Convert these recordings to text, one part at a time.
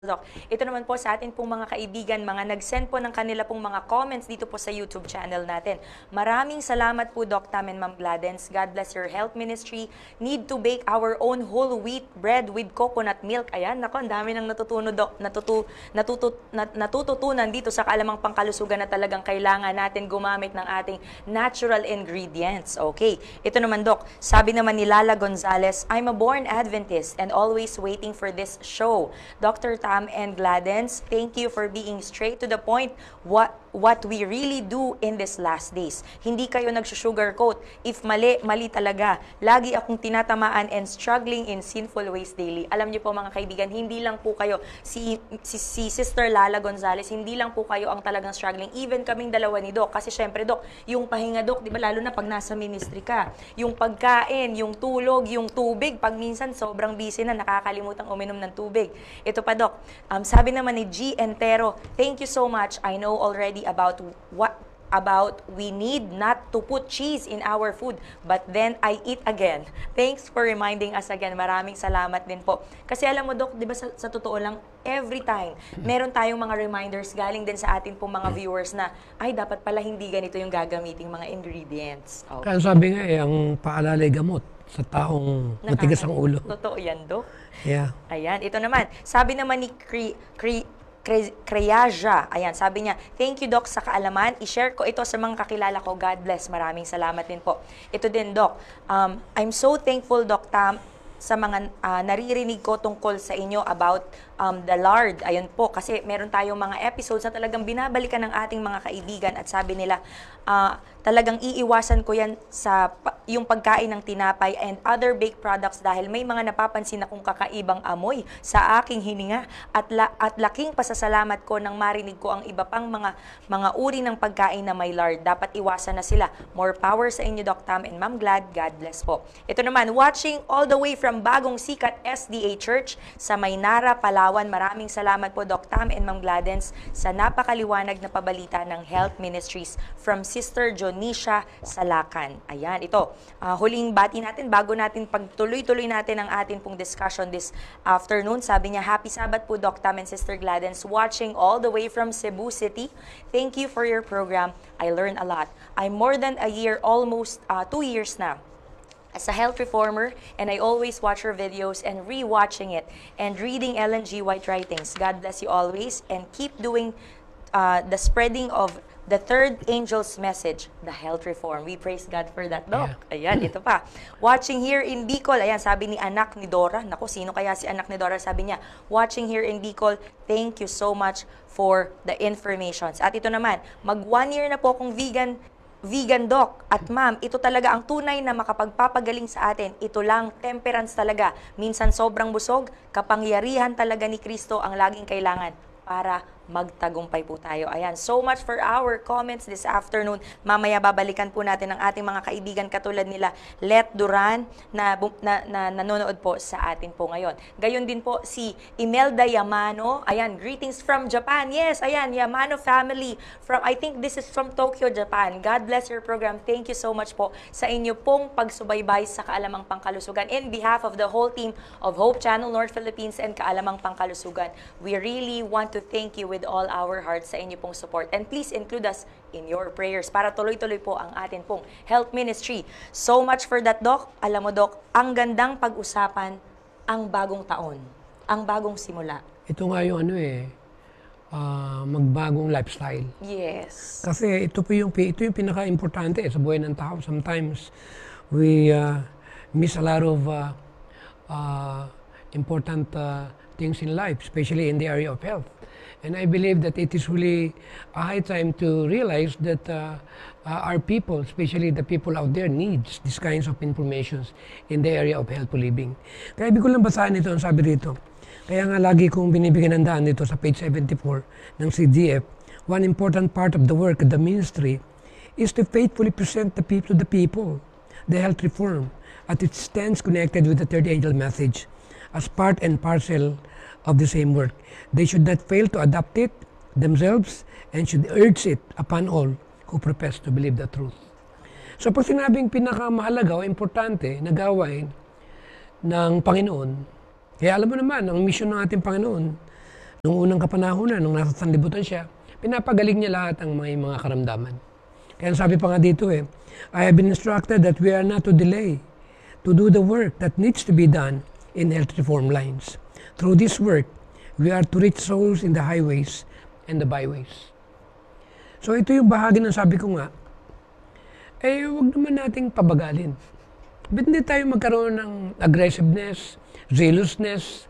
Doc. Ito naman po sa atin pong mga kaibigan, mga nag-send po ng kanila pong mga comments dito po sa YouTube channel natin. Maraming salamat po Doc Tam and Ma'am Gladens. God bless your health ministry. Need to bake our own whole wheat bread with coconut milk. Ayan, nako, ang dami nang natututunan dito sa Kaalamang Pangkalusugan na talagang kailangan natin gumamit ng ating natural ingredients. Okay, ito naman Doc, sabi naman ni Lala Gonzalez, I'm a born Adventist and always waiting for this show. Dr. Tam and Gladens, thank you for being straight to the point what we really do in these last days. Hindi kayo nagsusugarcoat. If mali, mali talaga. Lagi akong tinatamaan and struggling in sinful ways daily. Alam niyo po mga kaibigan, hindi lang po kayo, si Sister Lala Gonzalez, hindi lang po kayo ang talagang struggling. Even kaming dalawa ni Doc. Kasi syempre Doc, yung pahinga Doc, di ba lalo na pag nasa ministry ka, yung pagkain, yung tulog, yung tubig, pag minsan sobrang busy na, nakakalimutang uminom ng tubig. Ito pa Doc, sabi naman ni G. Entero, thank you so much. I know already about we need not to put cheese in our food, but then I eat again. Thanks for reminding us again. Maraming salamat din po. Kasi alam mo, Doc, di ba sa totoo lang, every time, meron tayong mga reminders galing din sa atin pong mga viewers na, ay, dapat pala hindi ganito yung gagamiting mga ingredients. Okay. Kaya sabi nga ang paalala ay gamot sa taong matigas ang ulo. Totoo yan, Doc. Yeah. Ayan, ito naman. Sabi naman ni Kreyaja, ayan, sabi niya, thank you Doc sa kaalaman. I-share ko ito sa mga kakilala ko. God bless. Maraming salamat din po. Ito din Doc. I'm so thankful Doc Tam sa mga naririnig ko tungkol sa inyo about the lard. Ayun po, kasi meron tayong mga episodes na talagang binabalikan ng ating mga kaibigan at sabi nila, talagang iiwasan ko yan sa yung pagkain ng tinapay and other baked products dahil may mga napapansin akong kakaibang amoy sa aking hininga at laking pasasalamat ko nang marinig ko ang iba pang mga uri ng pagkain na may lard. Dapat iwasan na sila. More power sa inyo, Doc Tam and Ma'am Glad. God bless po. Ito naman, watching all the way from Bagong Sikat SDA Church sa Maynara, Palawan. Maraming salamat po, Doc Tam and Ma'am Gladens, sa napakaliwanag na pabalita ng Health Ministries from Sister Jonisha Salakan. Ayan, ito. Huling bati natin, bago natin pagtuloy-tuloy natin ang atin pong discussion this afternoon. Sabi niya, Happy Sabbath po, Doc Tam and Sister Gladens, watching all the way from Cebu City. Thank you for your program. I learned a lot. I'm more than a year, almost 2 years na, as a health reformer, and I always watch her videos and re-watching it and reading Ellen G. White writings. God bless you always and keep doing the spreading of the third angel's message, the health reform. We praise God for that, Doc. Yeah. Ayan, ito pa. Watching here in Bicol, ayan, sabi ni anak ni Dora. Naku, sino kaya si anak ni Dora? Sabi niya, watching here in Bicol, thank you so much for the informations. At ito naman, mag 1 year na po akong vegan Doc. At ma'am, ito talaga ang tunay na makapagpapagaling sa atin. Ito lang, temperance talaga. Minsan sobrang busog, kapangyarihan talaga ni Kristo ang laging kailangan para magtagumpay po tayo. Ayan, so much for our comments this afternoon. Mamaya babalikan po natin ang ating mga kaibigan katulad nila Let Duran na nanonood po sa atin po ngayon. Gayon din po si Imelda Yamano. Ayan, greetings from Japan. Yes, ayan, Yamano family from, I think this is from Tokyo, Japan. God bless your program. Thank you so much po sa inyo pong pagsubaybay sa Kaalamang Pangkalusugan. In behalf of the whole team of Hope Channel North Philippines and Kaalamang Pangkalusugan, we really want to thank you with all our hearts sa inyo pong support. And please include us in your prayers para tuloy-tuloy po ang atin pong health ministry. So much for that, Doc. Alam mo, Doc, ang gandang pag-usapan ang bagong taon, ang bagong simula. Ito nga yung magbagong lifestyle. Yes. Kasi ito yung pinaka-importante sa buhay ng tao. Sometimes we miss a lot of important things in life, especially in the area of health. And I believe that it is really a high time to realize that our people, especially the people out there, needs these kinds of informations in the area of healthful living. Kaya ibig ko lang basahin ito, ang sabi dito. Kaya nga lagi kong binibigyan ng daan dito sa page 74 ng CDF, one important part of the work of the ministry is to faithfully present the people the health reform as it stands connected with the third angel message as part and parcel of the same work. They should not fail to adopt it themselves and should urge it upon all who profess to believe the truth. So pag sinabing pinakamahalaga o importante na gawain ng Panginoon, kaya alam mo naman, ang mission ng ating Panginoon Nung unang kapanahonan, nung nasa sanlibutan siya, pinapagaling niya lahat ang mga karamdaman. Kaya sabi pa nga dito I have been instructed that we are not to delay to do the work that needs to be done in health reform lines. Through this work, we are to reach souls in the highways and the byways. So ito yung bahagi ng sabi ko nga, wag naman nating pabagalin. Ba't hindi tayo magkaroon ng aggressiveness, zealousness?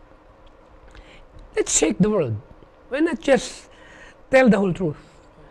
Let's shake the world. Why not just tell the whole truth?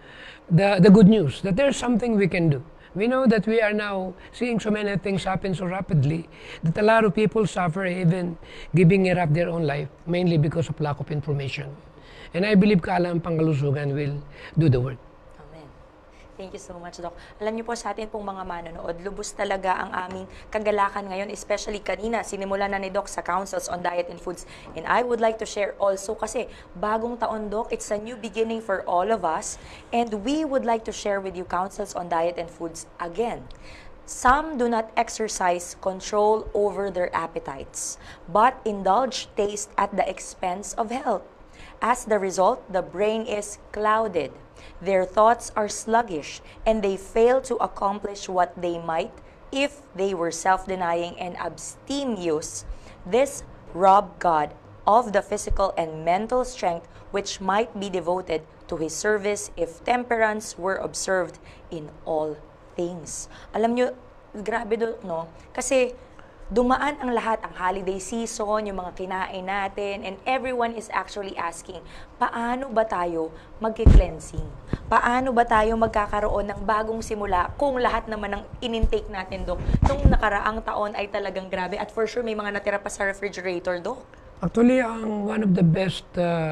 The good news, that there's something we can do. We know that we are now seeing so many things happen so rapidly that a lot of people suffer even giving it up their own life, mainly because of lack of information. And I believe Kaalam Pangkalusugan will do the work. Amen. Thank you so much, Doc. Alam niyo po sa atin pong mga manonood, lubos talaga ang aming kagalakan ngayon, especially kanina, sinimulan na ni Doc sa Councils on Diet and Foods. And I would like to share also kasi bagong taon, Doc, it's a new beginning for all of us. And we would like to share with you Councils on Diet and Foods again. Some do not exercise control over their appetites, but indulge taste at the expense of health. As the result, the brain is clouded. Their thoughts are sluggish, and they fail to accomplish what they might if they were self-denying and abstemious. This rob God of the physical and mental strength which might be devoted to His service if temperance were observed in all things. Alam nyo, grabe no? Kasi dumaan ang lahat, ang holiday season, yung mga kinain natin, and everyone is actually asking, paano ba tayo magki-cleansing? Paano ba tayo magkakaroon ng bagong simula kung lahat naman ng in-intake natin, Dok, nung nakaraang taon ay talagang grabe at for sure may mga natira pa sa refrigerator, Dok? Actually, one of the best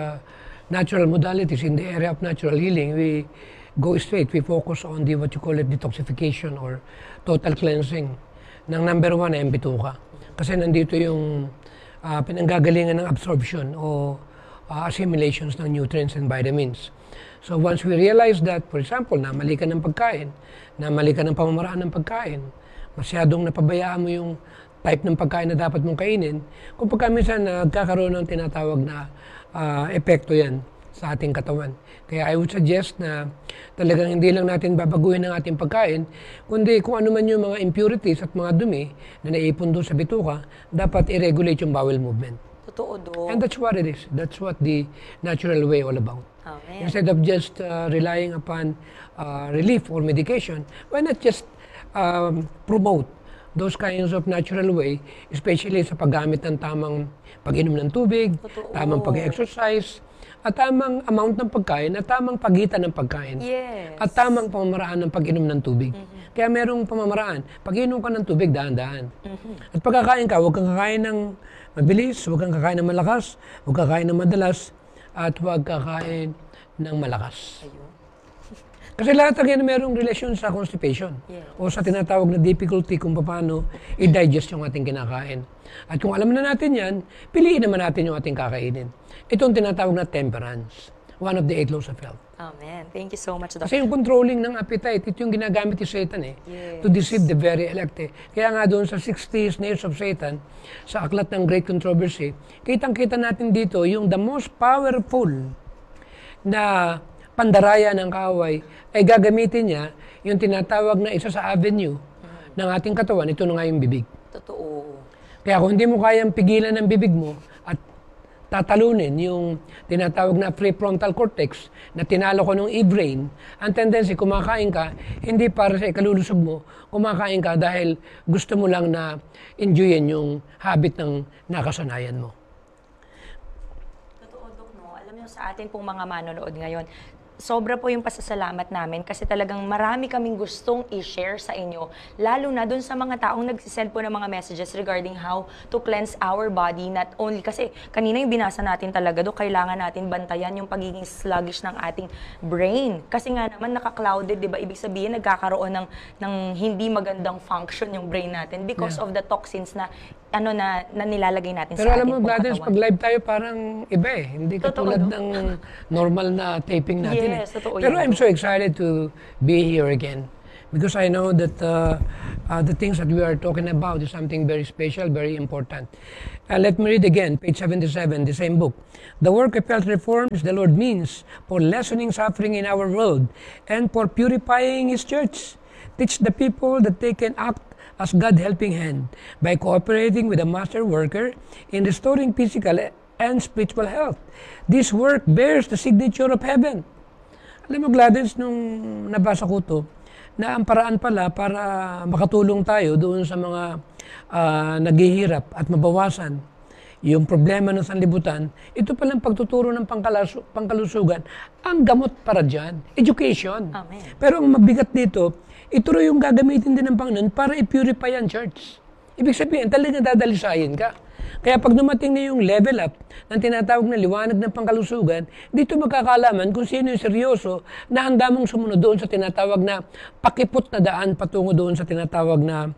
natural modalities in the area of natural healing, we go straight, we focus on the what you call it detoxification or total cleansing. Ng number one ay bituka. Kasi nandito yung pinanggagalingan ng absorption o assimilations ng nutrients and vitamins. So once we realize that, for example, namali ka ng pagkain, namali ka ng pamamaraan ng pagkain, masyadong napabayaan mo yung type ng pagkain na dapat mong kainin, kung pagka minsan nagkakaroon ng tinatawag na epekto yan sa ating katawan. Kaya I would suggest na talagang hindi lang natin babaguhin ang ating pagkain, kundi kung ano man yung mga impurities at mga dumi na naipon doon sa bituka, dapat i-regulate yung bowel movement. Totoo, Dok. And that's what it is. That's what the natural way all about. Amen. Instead of just relying upon relief or medication, why not just promote those kinds of natural way, especially sa paggamit ng tamang pag-inom ng tubig, Totoo. tamang pag-exercise, at tamang amount ng pagkain, at tamang pagitan ng pagkain. Yes. At tamang pamamaraan ng pag-inom ng tubig. Kaya merong pamamaraan. Pag-inom ka ng tubig, dahan-dahan. At pagkakain ka, huwag kang kakain ng mabilis, huwag kang kakain ng malakas, huwag kakain ng madalas, at huwag kakain ng malakas. Ayun. Kasi lahat ng yan merong relasyon sa constipation. Yes. O sa tinatawag na difficulty kung paano i-digest yung ating kinakain. At kung alam na natin yan, piliin naman natin yung ating kakainin. Itong tinatawag na temperance. One of the 8 laws of health. Amen. Thank you so much, Doc. Kasi yung controlling ng appetite, ito yung ginagamit ni Satan Yes. to deceive the very elect. Kaya nga doon sa 60 snares of Satan, sa aklat ng Great Controversy, kitang-kita natin dito yung the most powerful na pandaraya ng kaaway ay gagamitin niya yung tinatawag na isa sa avenue ng ating katawan. Ito na nga yung bibig. Totoo. Kaya kung hindi mo kayang pigilan ng bibig mo at tatalunin yung tinatawag na prefrontal cortex na tinalo ko ng e-brain, ang tendency kumakain ka, hindi para sa ikalulusog mo, kumakain ka dahil gusto mo lang na enjoyin yung habit ng nakasanayan mo. Totoo, Dok, no? Alam niyo sa atin pong mga manonood ngayon, sobra po yung pasasalamat namin kasi talagang marami kaming gustong i-share sa inyo, lalo na dun sa mga taong nagsisend po ng mga messages regarding how to cleanse our body, not only kasi kanina yung binasa natin talaga, Dok, kailangan natin bantayan yung pagiging sluggish ng ating brain. Kasi nga naman naka-clouded, di ba? Ibig sabihin nagkakaroon ng hindi magandang function yung brain natin because of the toxins na na nilalagay natin Pero sa alam ating mo, pong Gladys, katawan. pag live tayo parang iba eh. Hindi Totoo, katulad no? ng normal na taping natin Yes, totoo Pero yun. I'm so excited to be here again because I know that the things that we are talking about is something very special, very important. Let me read again, page 77, the same book. The work of health reforms the Lord means for lessening suffering in our world and for purifying His church. Teach the people that they can act as God helping hand by cooperating with the master worker in restoring physical and spiritual health. This work bears the signature of heaven. Alam mo, Gladys, nung nabasa ko to, na ang paraan pala para makatulong tayo doon sa mga naghihirap at mabawasan yung problema ng sanlibutan, ito palang pagtuturo ng pangkalusugan, ang gamot para dyan, education. Amen. Pero ang mabigat dito, ito rin yung gagamitin din ng Panginoon para i-purify ang church. Ibig sabihin, talagang dadalisayin ka. Kaya pag dumating na yung level up ng tinatawag na liwanag ng pangkalusugan, dito magkakalaman kung sino yung seryoso na handa mong sumunod doon sa tinatawag na pakipot na daan patungo doon sa tinatawag na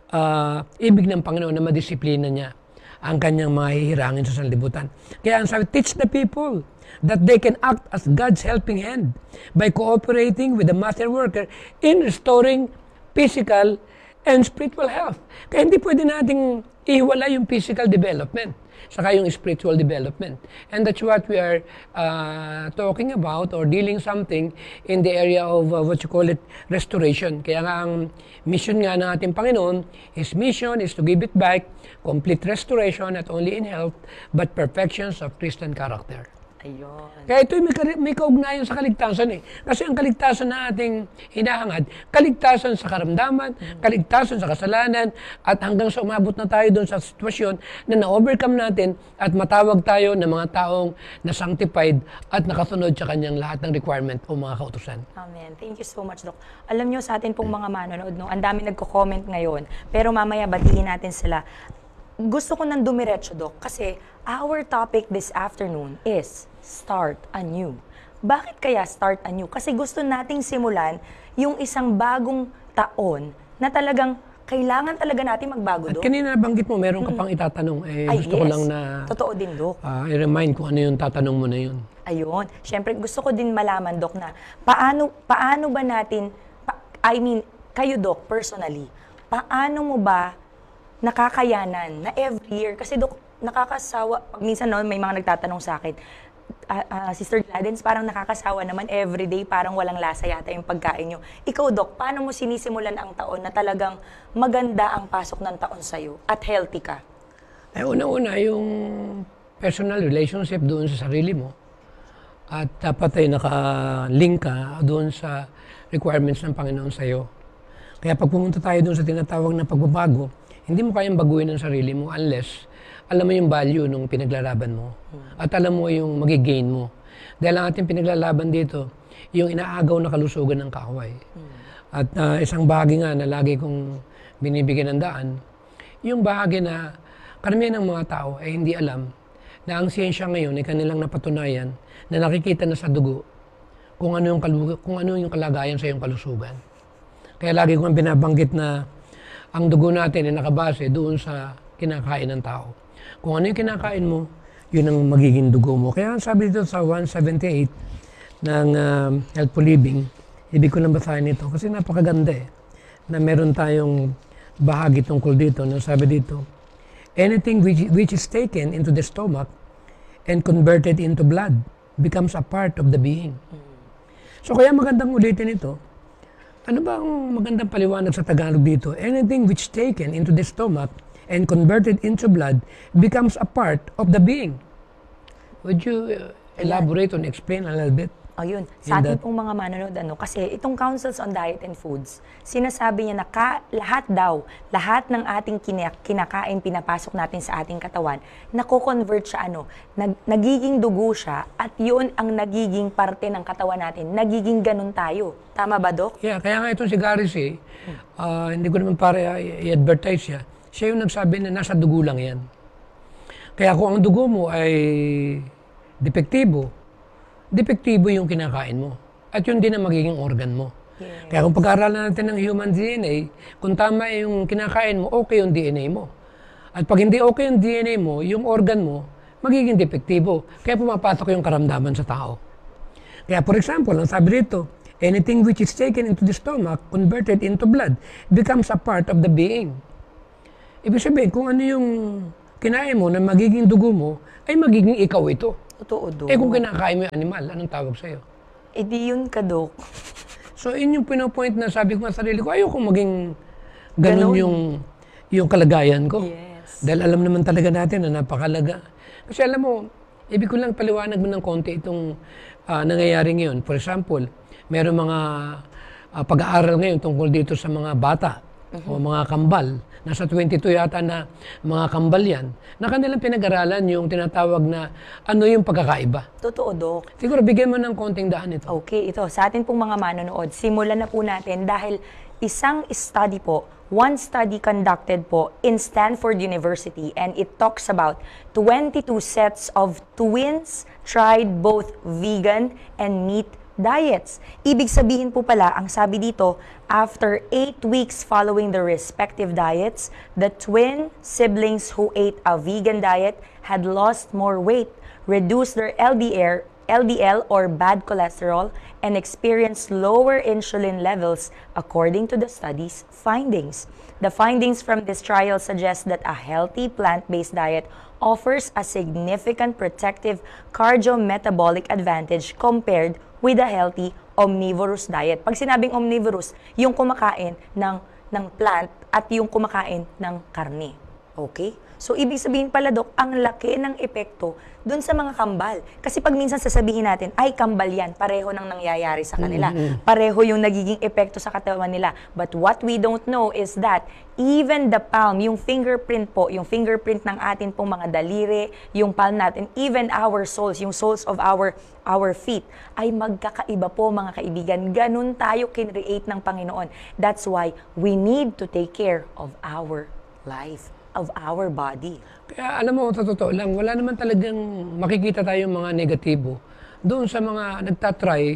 ibig ng Panginoon na madisiplina niya ang kanyang mga hihirangin sa sanlibutan. Kaya ang sabi, teach the people that they can act as God's helping hand by cooperating with the master worker in restoring physical and spiritual health. Kaya hindi pwede nating ihiwala yung physical development saka yung spiritual development. And that's what we are talking about or dealing something in the area of what you call it, restoration. Kaya nga ang mission nga ng ating Panginoon, His mission is to give it back, complete restoration not only in health, but perfections of Christian character. Ayun. Kaya ito may kaugnayan sa kaligtasan eh. Kasi ang kaligtasan na ating hinahangad, kaligtasan sa karamdaman, kaligtasan sa kasalanan, at hanggang sa umabot na tayo doon sa sitwasyon na na-overcome natin at matawag tayo ng mga taong na sanctified at nakasunod sa kanyang lahat ng requirement o mga kautusan. Amen. Thank you so much, Doc. Alam nyo sa atin pong mga manonood, no, ang dami nagko-comment ngayon, pero mamaya batiin natin sila. Gusto ko nang dumiretso, Doc, kasi our topic this afternoon is start anew. Bakit kaya start anew? Kasi gusto nating simulan yung isang bagong taon na talagang kailangan talaga natin magbago, At Doc. kanina nabanggit mo, meron ka pang itatanong. Ay, Gusto ko yes. lang na Totoo din, Doc. i-remind kung ano yung tatanong mo na yun. Ayun. Siyempre, gusto ko din malaman, Doc, na paano ba natin, kayo, Doc, personally, paano mo ba nakakayanan na every year? Kasi, Doc, nakakasawa. Pag minsan, no, may mga nagtatanong sa akin, Sister Gladys, parang nakakasawa naman everyday, parang walang lasa yata yung pagkain nyo. Ikaw, Doc, paano mo sinisimulan ang taon na talagang maganda ang pasok ng taon sa'yo at healthy ka? Una-una, yung personal relationship doon sa sarili mo. At dapat ay naka-link ka doon sa requirements ng Panginoon sa'yo. Kaya pag pumunta tayo doon sa tinatawag na pagbabago, hindi mo kayang baguhin ang sarili mo unless alam mo yung value nung pinaglalaban mo. At alam mo yung magigain mo. Dahil ang ating pinaglalaban dito, yung inaagaw na kalusugan ng kaaway. At isang bahagi nga na lagi kong binibigyan ng daan, yung bahagi na karamihan ng mga tao ay hindi alam na ang siyensya ngayon ay kanilang napatunayan na nakikita na sa dugo kung ano yung kalagayan sa iyong kalusugan. Kaya lagi kong binabanggit na ang dugo natin ay nakabase doon sa kinakain ng tao. Kung ano yung kinakain mo, yun ang magiging dugo mo. Kaya sabi dito sa 178 ng Healthful Living, ibig ko lang basahin ito kasi napakaganda na meron tayong bahagi tungkol dito na sabi dito, anything which is taken into the stomach and converted into blood becomes a part of the being. So kaya magandang ulitin ito. Ano ba ang magandang paliwanag sa Tagalog dito? Anything which taken into the stomach and converted into blood becomes a part of the being. Would you elaborate and explain a little bit? Ayun, sa ating pong mga manonood, kasi itong Councils on Diet and Foods, sinasabi niya na lahat ng ating kinakain, pinapasok natin sa ating katawan, nako-convert siya, nagiging dugo siya, at yun ang nagiging parte ng katawan natin, nagiging ganun tayo. Tama ba, Doc? Yeah, kaya nga itong si Gary C, hindi ko naman para i-advertise siya yung nagsabi na nasa dugo lang yan. Kaya kung ang dugo mo ay depektibo yung kinakain mo. At yun din ang magiging organ mo. Yes. Kaya kung pag-aaralan natin ng human DNA, kung tama yung kinakain mo, okay yung DNA mo. At pag hindi okay yung DNA mo, yung organ mo, magiging depektibo. Kaya pumapasok yung karamdaman sa tao. Kaya for example, ang sabi dito, Anything which is taken into the stomach, converted into blood, becomes a part of the being. Ibig sabihin, kung ano yung kinain mo na magiging dugo mo, ay magiging ikaw ito. Totoo, Dok. Kung kinakain mo yung animal, anong tawag sa'yo? Di yun ka, Dok. So, yun yung pinopoint na sabi ko sa sarili ko, ayoko maging ganun yung kalagayan ko. Yes. Dahil alam naman talaga natin na napakalaga. Kasi alam mo, ibig ko lang paliwanag mo ng konti itong nangyayari ngayon. For example, meron mga pag-aaral ngayon tungkol dito sa mga bata o mga kambal. Nasa 22 yata na mga kambal yan, na kanilang pinag-aralan yung tinatawag na ano yung pagkakaiba. Totoo, Dok. Siguro bigyan mo ng konting daan ito. Okay, ito. Sa atin pong mga manonood, simulan na po natin dahil isang study po, one study conducted po in Stanford University, and it talks about 22 sets of twins tried both vegan and meat diets. Ibig sabihin po pala, ang sabi dito, after 8 weeks following the respective diets, the twin siblings who ate a vegan diet had lost more weight, reduced their LDL or bad cholesterol, and experienced lower insulin levels according to the study's findings. The findings from this trial suggest that a healthy plant-based diet offers a significant protective cardiometabolic advantage compared with a healthy omnivorous diet. Pag sinabing omnivorous, yung kumakain ng plant at yung kumakain ng karne. Okay? So, ibig sabihin pala, Dok, ang laki ng epekto dun sa mga kambal. Kasi pag minsan sasabihin natin, ay, kambal yan, pareho nang nangyayari sa kanila. Pareho yung nagiging epekto sa katawan nila. But what we don't know is that even the palm, yung fingerprint po, yung fingerprint ng atin pong mga daliri, yung palm natin, even our soles, yung soles of our feet, ay magkakaiba po, mga kaibigan. Ganun tayo kinreate ng Panginoon. That's why we need to take care of our life, of our body. Kaya alam mo, sa totoo lang, wala naman talagang makikita tayong mga negatibo doon sa mga nagtatry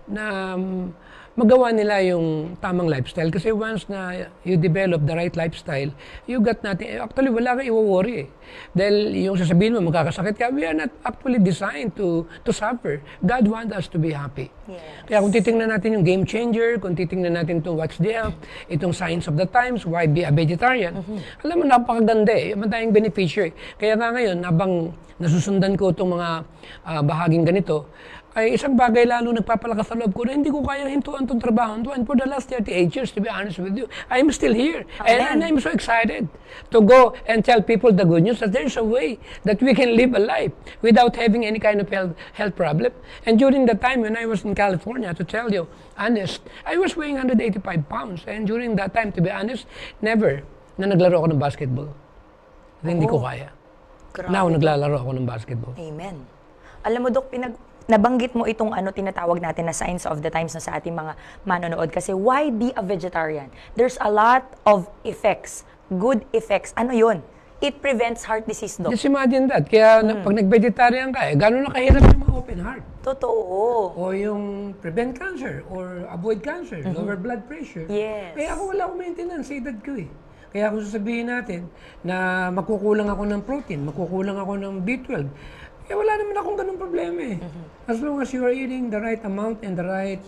na magawa nila yung tamang lifestyle. Kasi once na you develop the right lifestyle, you got nothing. Actually, wala kang i-worry eh. Dahil yung sasabihin mo, magkakasakit ka, we are not actually designed to suffer. God wants us to be happy. Yes. Kaya kung titingnan natin yung Game Changer, kung titingnan natin itong What's the Health, itong Signs of the Times, Why Be a Vegetarian, alam mo, napakaganda eh. Madayang beneficiary. Kaya nga ngayon, habang nasusundan ko itong mga bahaging ganito, ay isang bagay lalo nagpapalakas sa loob ko na hindi ko kayang hintuan itong trabaho. And for the last 38 years, to be honest with you, I'm still here. And I'm so excited to go and tell people the good news that there's a way that we can live a life without having any kind of health problem. And during the time when I was in California, to tell you, honest, I was weighing 185 pounds. And during that time, to be honest, never na naglaro ako ng basketball. Hindi ko kaya. Grabe. Now, naglalaro ako ng basketball. Amen. Alam mo, Dok, nabanggit mo itong tinatawag natin na signs of the times na sa ating mga manonood. Kasi why be a vegetarian? There's a lot of effects, good effects. Ano yun? It prevents heart disease, Dok. Just imagine that. Kaya pag nag-vegetarian ka, gano'n na kahirap yung mga open heart. Totoo. O yung prevent cancer or avoid cancer, lower blood pressure. Yes. Kaya ako wala akong maintenance sa edad ko eh. Kaya kung sasabihin natin na makukulang ako ng protein, makukulang ako ng B12, wala naman akong ganung problema eh. As long as you are eating the right amount and the right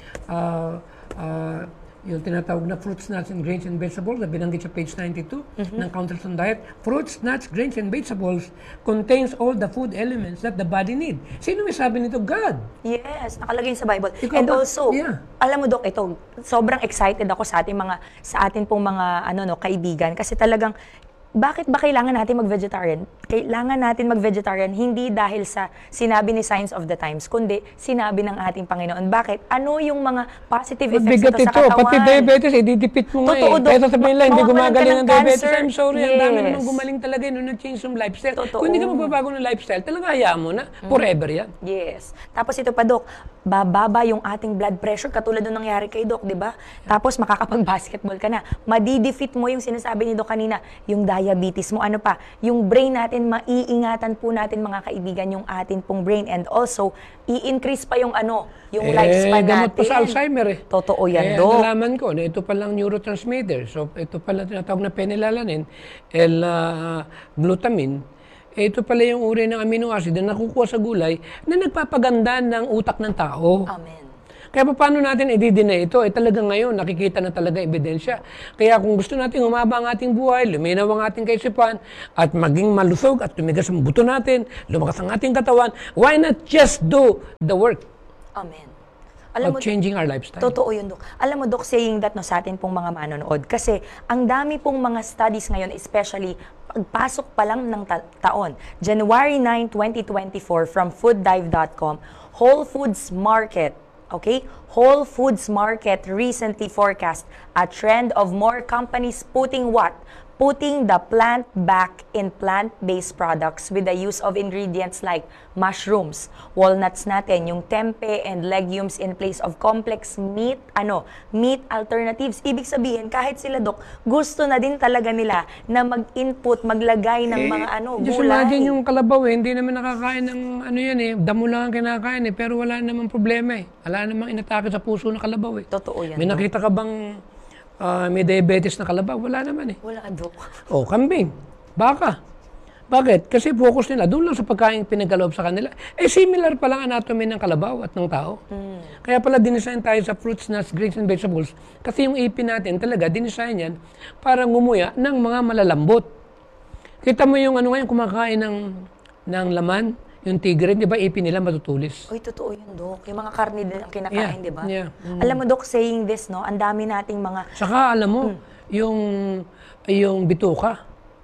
yung tinatawag na fruits, nuts, and grains and vegetables na binanggit sa page 92 ng Counters on Diet. Fruits, nuts, grains, and vegetables contains all the food elements that the body need. Sino may sabi nito? God. Yes, nakalagay sa Bible. Ikaw And ba? also, Yeah. alam mo, Dok, ito, sobrang excited ako sa atin pong mga kaibigan kasi talagang bakit ba kailangan natin mag-vegetarian? Kailangan natin mag-vegetarian hindi dahil sa sinabi ni Signs of the Times, kundi sinabi ng ating Panginoon. Bakit? Ano yung mga positive effects Mabigat nito sa ito. katawan? Pati diabetes, ididipit mo nga Totoo, eh. Dok. Kaya sasabihin lang, hindi Mawawalan ka gumagaling ng ng diabetes. cancer. I'm sorry, ang dami Yes. namang gumaling talaga nung nag-change yung lifestyle. Totoo. Kung hindi ka magbabago ng lifestyle, talaga hayaan mo na. Forever yan. Yes. Tapos ito pa, Dok, bababa yung ating blood pressure katulad nung nangyari kay Doc, di ba? Tapos makakapag-basketball ka na. Madidefeat mo yung sinasabi ni Doc kanina, yung diabetes mo. Ano pa? Yung brain natin, maiingatan po natin mga kaibigan yung atin pong brain, and also i-increase pa yung yung lifespan natin. Gamot pa sa Alzheimer eh. Totoo yan, Doc. Nalaman ko na ito palang neurotransmitter. So ito pala tinatawag na phenylalanine, L-glutamine. Ito pala yung uri ng amino acid na nakukuha sa gulay na nagpapaganda ng utak ng tao. Amen. Kaya paano natin i-deny ito? Talaga ngayon, nakikita na talaga ebidensya. Kaya kung gusto natin humaba ang ating buhay, luminaw ang ating kaisipan, at maging malusog at tumigas ang buto natin, lumakas ang ating katawan, why not just do the work Amen. of changing our lifestyle? Totoo yun, Dok. Alam mo, Dok, saying that no, sa atin pong mga manonood. Kasi ang dami pong mga studies ngayon, especially pagpasok pa lang ng taon. January 9, 2024, from fooddive.com, Whole Foods Market, okay? Whole Foods Market recently forecast a trend of more companies putting what? Putting the plant back in plant-based products with the use of ingredients like mushrooms, walnuts natin, yung tempeh and legumes in place of complex meat alternatives. Ibig sabihin, kahit sila, Dok, gusto na din talaga nila na mag-input, maglagay ng mga Just gulay. imagine yung kalabaw hindi naman nakakain ng damo lang ang kinakain pero wala namang problema Wala namang inatake sa puso ng kalabaw Totoo yan, May Dok. nakita ka bang may diabetes na kalabaw? Wala naman Wala, Dok. Kambing, baka. Bakit? Kasi focus nila doon lang sa pagkain pinagkaloob sa kanila. Similar pa lang anatomy ng kalabaw at ng tao. Kaya pala dinisign tayo sa fruits, nuts, grains, and vegetables. Kasi yung ipin natin talaga, dinisign yan para ngumuya ng mga malalambot. Kita mo yung ngayon kumakain ng laman, yung tigre, di ba ipin nila matutulis? Uy, totoo yun, Dok. Yung mga karne din ang kinakain, di ba? Yeah. Alam mo, Dok, saying this, no, ang dami nating mga... Saka alam mo, yung bituka,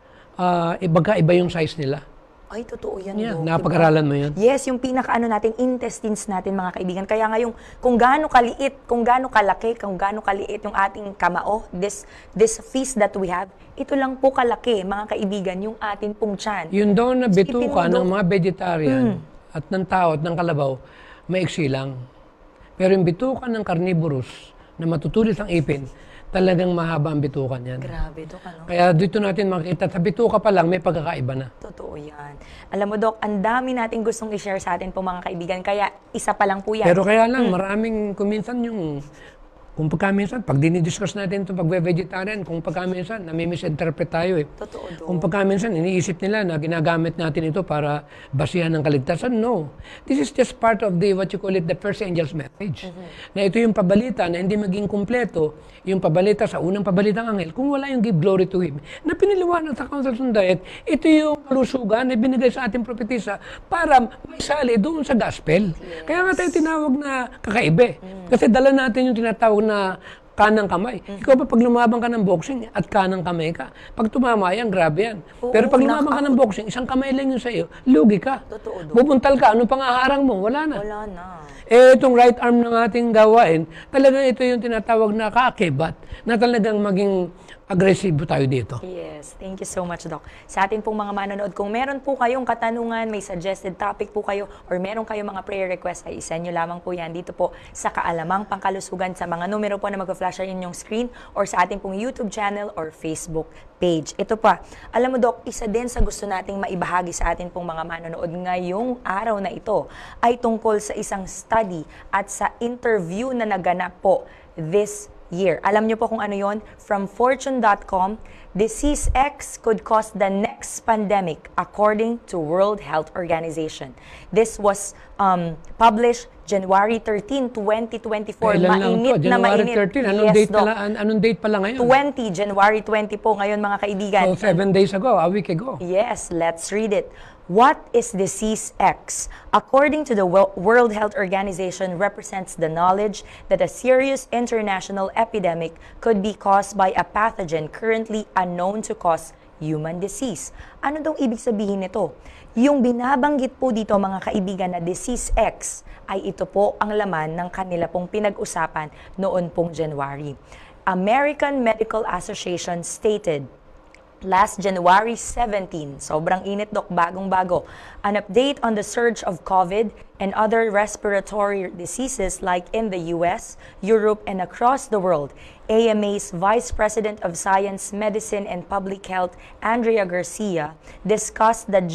iba yung size nila. Ay, totoo yan, Dok. Napag-aralan mo yun? Yes, yung pinaka-ano natin, intestines natin, mga kaibigan. Kaya ngayon, kung gaano kaliit, kung gaano kalaki, kung gaano kaliit yung ating kamao, this feast that we have, ito lang po kalaki, mga kaibigan, yung ating pong tiyan. Yun daw na bituka Dok, ng mga vegetarian at ng tao at ng kalabaw, maiksi lang. Pero yung bituka ng carnivorous na matutulis ang ipin, talagang mahaba ang bitukan yan. Grabe, Dok, ano? Kaya dito natin makikita, sa bituka pa lang, may pagkakaiba na. Totoo yan. Alam mo, Dok, ang dami nating gustong i-share sa atin po, mga kaibigan. Kaya isa pa lang po yan. Pero kaya lang, maraming kuminsan kung pagkaminsan, pag dinidiscuss natin itong pag-vegetarian, kung pagkaminsan, nami-misinterpret tayo Totoo, Dok. Kung pagkaminsan, iniisip nila na ginagamit natin ito para basihan ng kaligtasan. No. This is just part of what you call it, the first angel's message. Na ito yung pabalita na hindi maging kumpleto, yung pabalita sa unang pabalitang anghel, kung wala yung give glory to Him. Na piniliwanag sa Council on Diet, ito yung kalusugan na binigay sa ating propetisa para maisali doon sa gospel. Kaya nga tayo tinawag na kakaiba. Kasi dala natin yung tinatawag na kanang kamay. Ikaw pa pag lumabang ka ng boxing at kanang kamay ka, pag tumama yan, grabe yan. Pero pag lumabang ka ng boxing, isang kamay lang yun sa iyo, lugi ka. Totoo, Dok. Bupuntal ka, ano pang aharang mo? Wala na. Wala na. Itong right arm ng ating gawain, talagang ito yung tinatawag na kaakibat, na talagang maging agresibo tayo dito. Yes, thank you so much, Doc. Sa atin pong mga manonood, kung meron po kayong katanungan, may suggested topic po kayo, or meron kayong mga prayer request, ay isend nyo lamang po yan dito po sa Kaalamang Pangkalusugan sa mga numero po na mag-flash sa inyong screen or sa ating pong YouTube channel or Facebook page. Ito pa, alam mo, Doc, isa din sa gusto nating maibahagi sa atin pong mga manonood ngayong araw na ito ay tungkol sa isang study at sa interview na naganap po this year. Alam niyo po kung ano yon? From Fortune.com, Disease X could cause the next pandemic according to World Health Organization. This was published January 13, 2024. Kailan lang Mainit to? na January mainit. 13. Anong, Yes, date Doc. anong date pala ngayon? 20, January 20 po ngayon, mga kaibigan. So 7 days ago, a week ago. Yes, let's read it. What is Disease X? According to the World Health Organization, represents the knowledge that a serious international epidemic could be caused by a pathogen currently unknown to cause human disease. Ano daw ibig sabihin nito? Yung binabanggit po dito, mga kaibigan, na Disease X ay ito po ang laman ng kanila pong pinag-usapan noon pong January. American Medical Association stated last January 17, sobrang init, Doc, bagong-bago, an update on the surge of COVID and other respiratory diseases like in the US, Europe, and across the world. AMA's Vice President of Science, Medicine, and Public Health, Andrea Garcia, discussed the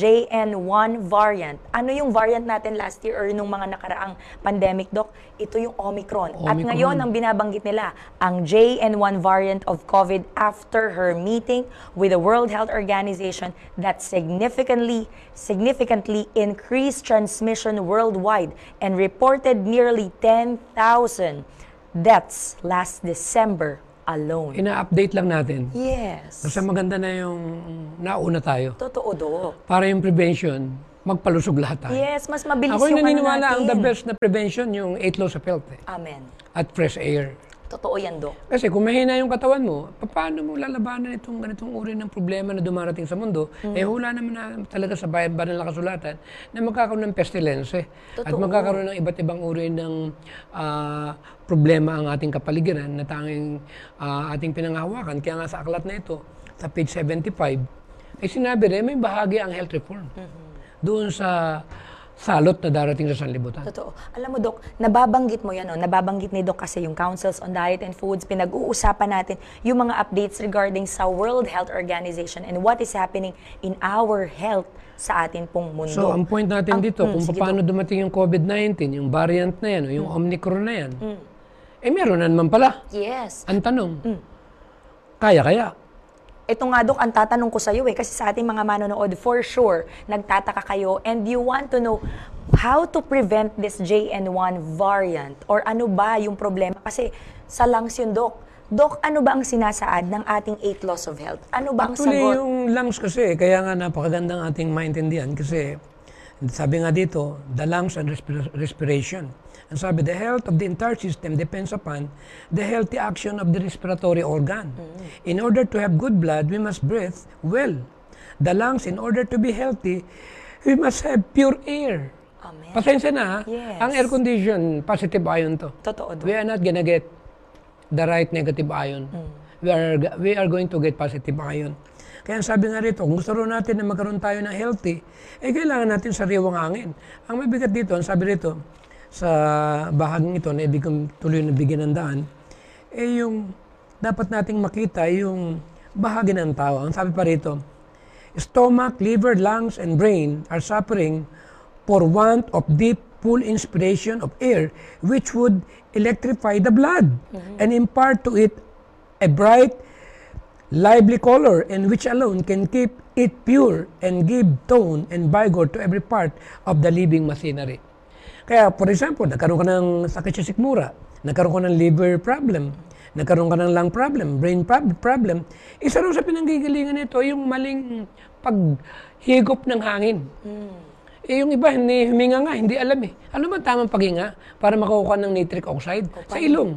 JN1 variant. Ano yung variant natin last year or nung mga nakaraang pandemic, Doc? Ito yung Omicron. At ngayon, ang binabanggit nila, ang JN1 variant of COVID after her meeting with the World Health Organization that significantly increased transmission worldwide worldwide and reported nearly 10,000 deaths last December alone. Ina-update lang natin. Yes. Kasi maganda na yung nauna tayo. Totoo, Dok. Para yung prevention, magpalusog lahat tayo. Yes, mas mabilis Ako yung naniniwala ang natin. the best na prevention, yung 8 laws of health. Amen. At fresh air. Totoo yan, Dok. Kasi kung mahina yung katawan mo, paano mo lalabanan itong ganitong uri ng problema na dumarating sa mundo? Hula naman na talaga sa banal na kasulatan na magkakaroon ng pestilence. At Totoo. magkakaroon ng iba't ibang uri ng problema ang ating kapaligiran na tanging ating pinanghahawakan. Kaya nga sa aklat na ito, sa page 75, ay sinabi rin may bahagi ang health reform. Doon sa salot na darating sa sanlibutan. Totoo. Alam mo, Dok, nababanggit mo yan, no? Nababanggit ni Dok kasi yung Councils on Diet and Foods, pinag-uusapan natin yung mga updates regarding sa World Health Organization and what is happening in our health sa atin pong mundo. So, ang point natin dito, kung sige, paano dumating yung COVID-19, yung variant na yan, o yung Omicron na yan, meron na naman pala. Yes. Ang tanong, kaya? Ito nga, Dok, ang tatanong ko sa iyo kasi sa ating mga manonood, for sure, nagtataka kayo and you want to know how to prevent this JN1 variant or ano ba yung problema? Kasi sa lungs yun, Dok. Dok, ano ba ang sinasaad ng ating 8 laws of health? Ano ba ang Actually, sagot? yung lungs kasi, kaya nga napakagandang ating maintindihan kasi sabi nga dito, the lungs and respiration. Ang sabi, the health of the entire system depends upon the healthy action of the respiratory organ. In order to have good blood, we must breathe well. The lungs, in order to be healthy, we must have pure air. Amen. Pasensya na, ha? Yes. Ang air condition, positive ion to. Totoo, Dok. We are not gonna get the right negative ion. We are going to get positive ion. Kaya sabi nga rito, kung gusto rin natin na magkaroon tayo ng healthy, kailangan natin sariwang hangin. Ang mabigat dito, ang sabi rito, sa bahaging ito na ibig kong tuloy na bigyan ng daan, yung dapat nating makita yung bahagi ng tao. Ang sabi pa rito, stomach, liver, lungs, and brain are suffering for want of deep, full inspiration of air which would electrify the blood and impart to it a bright, lively color and which alone can keep it pure and give tone and vigor to every part of the living machinery. Kaya, for example, nagkaroon ka ng sakit sa sikmura, nagkaroon ka ng liver problem, nagkaroon ka ng lung problem, brain problem, isa rin sa pinanggigalingan nito yung maling paghigop ng hangin. Yung iba, hindi huminga nga, hindi alam eh. Ano ba tamang paghinga para makukuha ng nitric oxide? Sa ilong.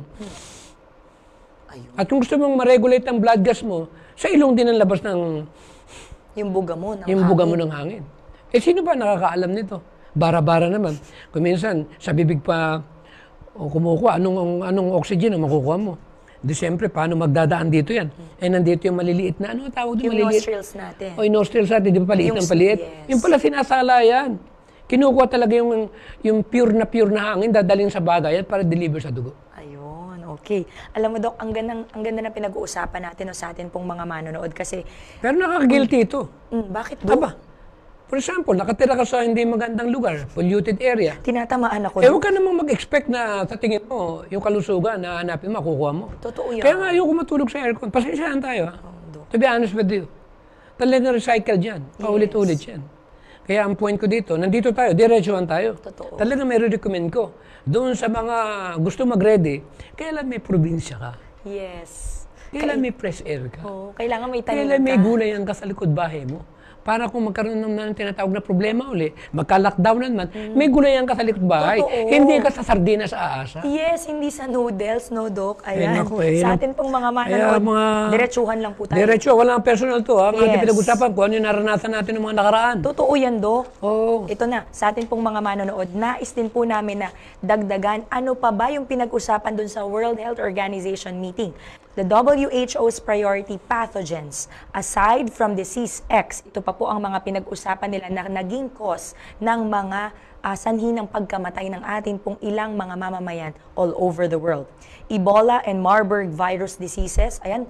Ayun. At kung gusto mong ma-regulate ang blood gas mo, sa ilong din ang labas ng Yung buga mo ng yung buga mo ng hangin. Sino ba nakakaalam nito? Bara-bara naman. Kung minsan, sa bibig pa kumukuha, anong oxygen ang makukuha mo? Di siyempre, paano magdadaan dito yan? Nandito yung maliliit na, ano tawag doon? Yung Maliliit? nostrils natin. O yung nostrils natin, di ba paliit ng paliit? Yes. Yung pala sinasala yan. Kinukuha talaga yung pure na hangin, dadalhin sa bagay yan para deliver sa dugo. Ayun, okay. Alam mo, Dok, ang ganda na pinag-uusapan natin sa atin pong mga manonood kasi, Pero nakaka-guilty ito. bakit, Dok? Aba, for example, nakatira ka sa hindi magandang lugar, polluted area. Tinatamaan ako, Huwag Dok. ka namang mag-expect na sa tingin mo, yung kalusugan na hanapin mo, makukuha mo. Totoo yan. Kaya nga ayoko matulog sa aircon. Pasensyahan tayo, ha? Dok. To be honest with you. Talagang recycled yan. Paulit-ulit yan. Kaya ang point ko dito, nandito tayo, diretsuhan tayo. Totoo. Talagang may recommend ko. Doon sa mga gusto mag-ready, kailan may probinsya ka? Yes. Kailan may fresh air ka? Oh, kailangan may tanim Kailan may ka. gulayan ka sa likod bahay mo? Para kung magkaroon ng tinatawag na problema uli, magka-lockdown naman, may gulayan ka sa likod bahay. Totoo. Hindi ka sa sardinas aasa. Yes, hindi sa noodles, no, Dok? Ayan. naku, Sa atin pong mga manonood, diretsuhan lang po tayo. Diretso, walang personal to. Ang ating Yes. pinag-usapan kung ano yung naranasan natin ng mga nakaraan. Totoo yan, Dok. Oo. Ito na, sa atin pong mga manonood, nais din po namin na dagdagan ano pa ba yung pinag-usapan dun sa World Health Organization meeting. The WHO's priority pathogens, aside from disease X, ito pa po ang mga pinag-usapan nila na naging cause ng mga sanhi ng pagkamatay ng atin pong ilang mga mamamayan all over the world. Ebola and Marburg virus diseases, ayan,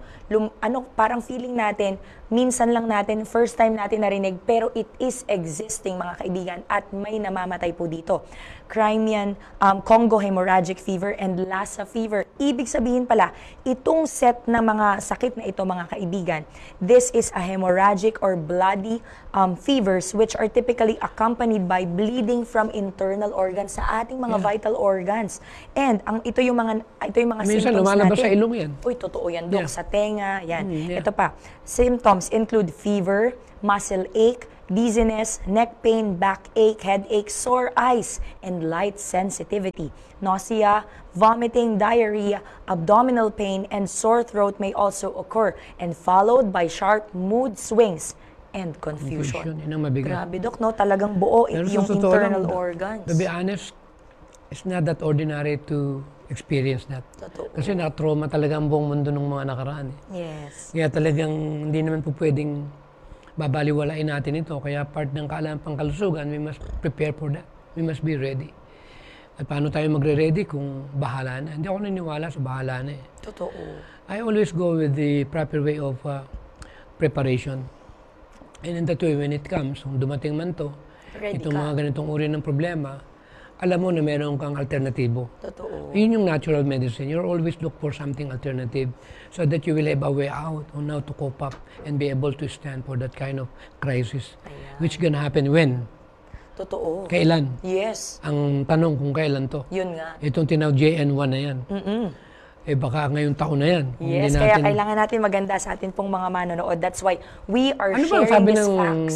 parang feeling natin, minsan lang natin, first time natin narinig, pero it is existing mga kaibigan at may namamatay po dito. Crimean, Congo hemorrhagic fever, and Lassa fever. Ibig sabihin pala, itong set na mga sakit na ito mga kaibigan, this is a hemorrhagic or bloody fevers which are typically accompanied by bleeding from from internal organs sa ating mga vital organs. And ito yung mga Minsan symptoms lumalabas natin. sa ilong yan. Uy, totoo yan, Dok. Yeah. Sa tenga, yan. Yeah. Ito pa. Symptoms include fever, muscle ache, dizziness, neck pain, backache, headache, sore eyes, and light sensitivity. Nausea, vomiting, diarrhea, abdominal pain, and sore throat may also occur, and followed by sharp mood swings and confusion. Yun ang mabigat. Grabe, Dok, no? Talagang buo Pero sa yung totoo internal lang, organs. To be honest, it's not that ordinary to experience that. Totoo. Kasi nakatrauma talaga ang buong mundo ng mga nakaraan. Yes. Kaya talagang hindi naman po pwedeng babaliwalain natin ito. Kaya part ng pangkalusugan, we must prepare for that. We must be ready. At paano tayo magre-ready kung bahala na? Hindi ako naniniwala sa bahala na eh. Totoo. I always go with the proper way of preparation. And in that way, when it comes, kung dumating man to, Ready itong ka. mga ganitong uri ng problema, alam mo na meron kang alternatibo. Totoo. Yun yung natural medicine. You always look for something alternative so that you will have a way out on how to cope up and be able to stand for that kind of crisis. Ayan. Which gonna happen when? Totoo. Kailan? Yes. Ang tanong kung kailan to. Yun nga. Itong tinawag JN1 na yan. Eh baka ngayong taon na yan. Kung Yes, hindi kaya natin- kailangan natin maganda sa atin pong mga manonood. That's why we are Ano ba ang sharing sabi these ng, facts.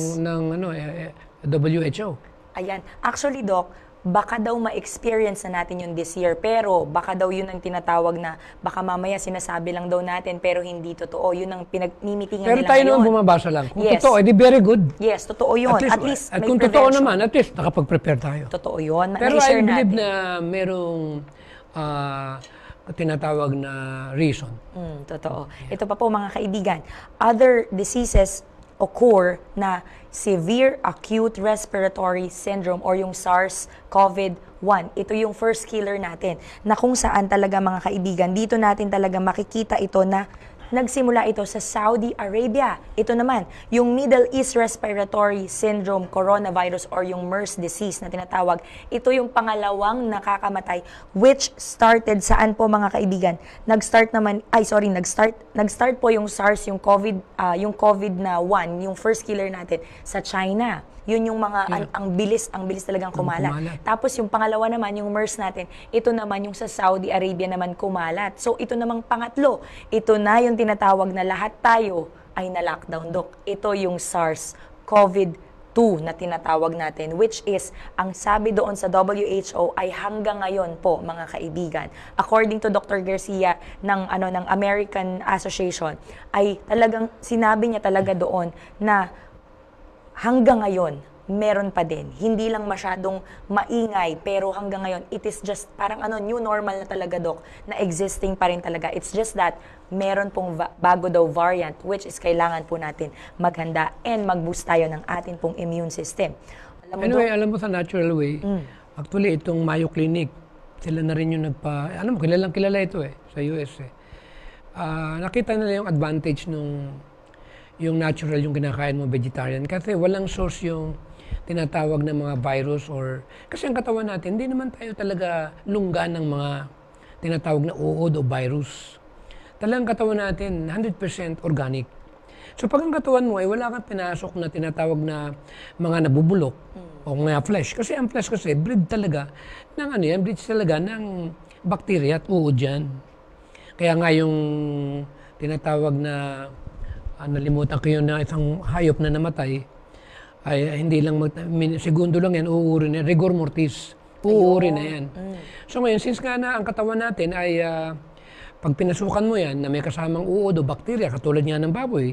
WHO? Ayan. Actually, Doc, baka daw ma-experience na natin yun this year, pero baka daw yun ang tinatawag na baka mamaya sinasabi lang daw natin pero hindi totoo. Yun ang pinagmimitingan Pero nila tayo ngayon. naman bumabasa lang. Kung Yes. totoo, edi very good. Yes, totoo yun. At least at may kung totoo prevention. naman, at least nakapag-prepare tayo. Totoo yun. Pero I Na-share believe natin. na merong tinatawag na reason. Totoo. Ito pa po mga kaibigan. Other diseases occur na severe acute respiratory syndrome or yung SARS-CoV-1. Ito yung first killer natin na kung saan talaga mga kaibigan, dito natin talaga makikita ito na nagsimula ito sa Saudi Arabia. Ito naman, yung Middle East Respiratory Syndrome Coronavirus or yung MERS disease na tinatawag. Ito yung pangalawang nakakamatay which started saan po mga kaibigan? Nag-start po yung SARS, yung COVID na 1, yung first killer natin sa China. Yun yung mga ang bilis talagang kumalat. Tapos yung pangalawa naman, yung MERS natin, ito naman yung sa Saudi Arabia naman kumalat. So ito namang pangatlo, ito na yung tinatawag na lahat tayo ay na-lockdown, Dok. Ito yung SARS-CoV-2 na tinatawag natin, which is, ang sabi doon sa WHO ay hanggang ngayon po, mga kaibigan. According to Dr. Garcia ng American Association, ay talagang sinabi niya talaga doon na hanggang ngayon, meron pa din. Hindi lang masyadong maingay, pero hanggang ngayon, it is just parang new normal na talaga, Dok, na existing pa rin talaga. It's just that, meron pong bago daw variant, which is kailangan po natin maghanda and mag-boost tayo ng atin pong immune system. Alam mo, Anyway, Dok, alam mo sa natural way, actually itong Mayo Clinic, sila na rin yung kilalang kilala ito sa US nakita nila yung advantage yung natural yung kinakain mo vegetarian kasi walang source yung tinatawag na mga virus kasi ang katawan natin, hindi naman tayo talaga lungga ng mga tinatawag na uod o virus. Talagang katawan natin 100% organic. So pag ang katawan mo ay wala kang pinasok na tinatawag na mga nabubulok o mga flesh. Kasi ang flesh kasi breed talaga ng breeds talaga ng bacteria at uod yan. Kaya nga yung tinatawag na nalimutan ko yun na isang hayop na namatay ay hindi lang segundo lang yan, uuuri na rigor mortis. Uuuri na yan. So ngayon, since nga na ang katawan natin ay pag pinasukan mo yan na may kasamang uod o bakterya, katulad nga ng baboy,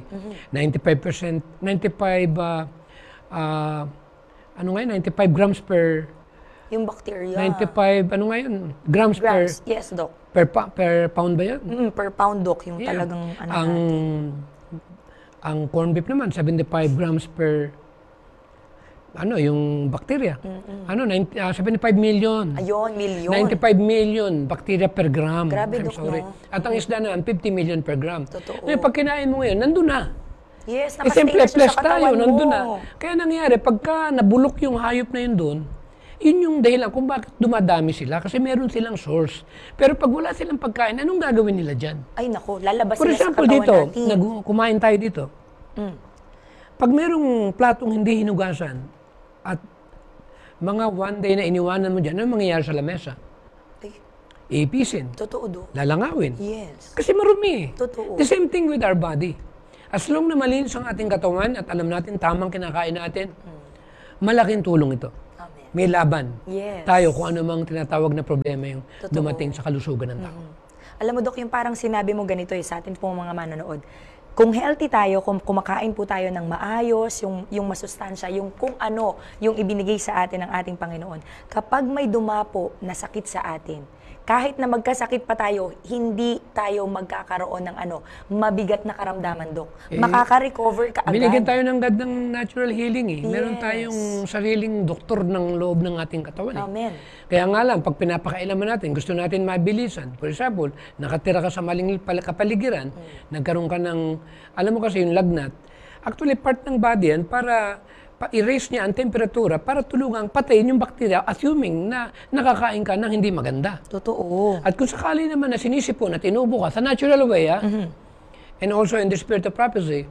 95 grams per yung bacteria. 95 grams Grams. Yes, Dok. per pound ba yan? Per pound, Dok, yung Yeah. talagang natin. Ang corned beef naman 75 grams per yung bacteria. 75 million. Ayun, milyon. 95 million bacteria per gram. Grabe, I'm Dok, sorry. no? At ang isda naman 50 million per gram. Totoo. Ngayon, pag kinain mo ngayon, nandun na. Yes, Eh, siyempre, nakastay na siya plus sa tayo, katawan mo. nandun na. Kaya nangyari, pagka nabulok yung hayop na yun doon, yun yung dahilan kung bakit dumadami sila kasi meron silang source. Pero pag wala silang pagkain, anong gagawin nila dyan? Ay, naku, lalabas For sila sa example, katawan dito, natin. kumain tayo dito. Pag merong platong hindi hinugasan at mga one day na iniwanan mo dyan, ano mangyayari sa lamesa? Ay, Iipisin, totoo, Dok. lalangawin. Yes. Kasi marumi. Totoo. The same thing with our body. As long na malinis ang ating katawan at alam natin tamang kinakain natin, malaking tulong ito. Amen. May laban Yes. tayo kung ano mang tinatawag na problema yung Totoo. dumating sa kalusugan ng tao. Alam mo, Dok, yung parang sinabi mo ganito sa atin pong mga manonood. Kung healthy tayo, kung kumakain po tayo ng maayos, yung masustansya, yung kung ano yung ibinigay sa atin ng ating Panginoon, kapag may dumapo na sakit sa atin, kahit na magkasakit pa tayo, hindi tayo magkakaroon ng mabigat na karamdaman, Dok. Makaka-recover ka agad. Binigyan tayo ng God ng natural healing eh. Meron Yes. tayong sariling doktor ng loob ng ating katawan eh. Amen. Kaya nga lang, pag pinapakailaman natin, gusto natin mabilisan. For example, nakatira ka sa maling kapaligiran, nagkaroon ka ng, alam mo kasi yung lagnat, actually part ng body yan para pa-erase niya ang temperatura para tulungang patayin yung bakterya, assuming na nakakain ka ng hindi maganda. Totoo. At kung sakali naman na sinisipon at inuubo ka sa natural way, and also in the spirit of prophecy,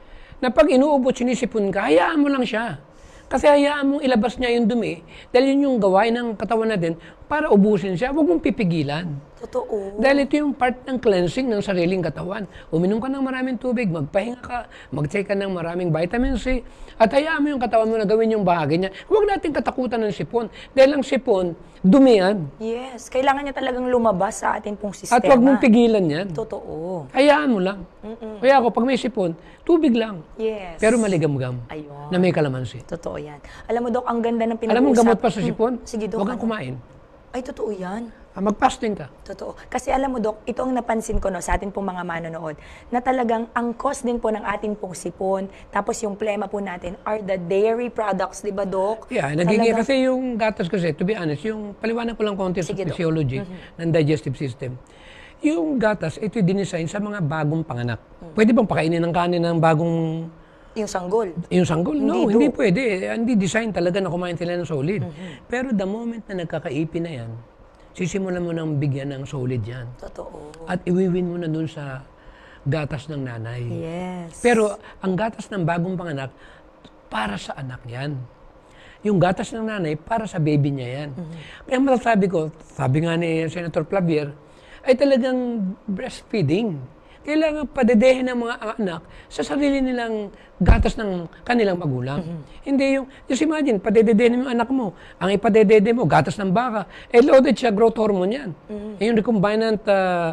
na pag inuubo at sinisipon ka, hayaan mo lang siya. Kasi hayaan mong ilabas niya yung dumi, dahil yun yung gawain ng katawan natin para ubusin siya, huwag mong pipigilan. Totoo. Dahil ito yung part ng cleansing ng sariling katawan. Uminom ka ng maraming tubig, magpahinga ka, mag-take ka ng maraming vitamin C, at hayaan mo yung katawan mo na gawin yung bahagi niya. Huwag natin katakutan ng sipon. Dahil ang sipon, dumi yan. Yes. Kailangan niya talagang lumabas sa atin pong sistema. At huwag mong pigilan yan. Totoo. Hayaan mo lang. Kaya ako, pag may sipon, tubig lang. Yes. Pero maligamgam Ayun. na may kalamansi. Totoo yan. Alam mo, Dok, ang ganda ng pinag-uusap. Alam mo gamot pa sa sipon? Sige, Dok. Huwag kang kumain. Ay, totoo yan. Mag-fasting ka. Totoo. Kasi alam mo, Dok, ito ang napansin ko sa atin pong mga manonood, na talagang ang cost din po ng atin pong sipon, tapos yung plema po natin are the dairy products, di ba, Dok? Yeah, nagiging kasi yung gatas kasi, to be honest, yung paliwanag ko lang konti sa Sige, Dok. physiology ng digestive system. Yung gatas, ito dinesign sa mga bagong panganak. Pwede bang pakainin ng kanin ng bagong Yung sanggol. yung sanggol? No, Hindi, hindi pwede. Hindi design talaga na kumain sila ng solid. Pero the moment na nagkakaipin na yan, sisimulan mo nang bigyan ng solid yan. Totoo. At iwiwin mo na dun sa gatas ng nanay. Yes. Pero ang gatas ng bagong panganak, para sa anak yan. Yung gatas ng nanay, para sa baby niya yan. Kaya masasabi ko, sabi nga ni Senator Clavier, ay talagang breastfeeding. Kailangan padedehin ng mga anak sa sarili nilang gatas ng kanilang magulang. Hindi yung, just imagine, padedehin mo yung anak mo. Ang ipadedede mo, gatas ng baka. Loaded siya, growth hormone yan. Yung recombinant